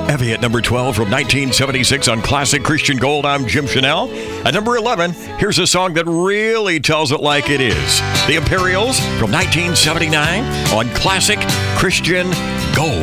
Evie at number 12 from 1976 on Classic Christian Gold. I'm Jim Chanel. At number 11, here's a song that really tells it like it is. The Imperials from 1979 on Classic Christian Gold.